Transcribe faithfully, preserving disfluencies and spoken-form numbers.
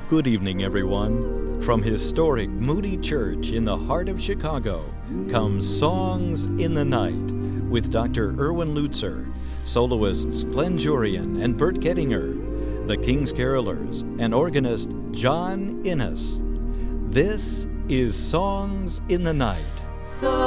Good evening, everyone. From historic Moody Church in the heart of Chicago comes Songs in the Night with Doctor Erwin Lutzer, soloists Glenn Jurian and Bert Kettinger, the King's Carolers, and organist John Innes. This is Songs in the Night. So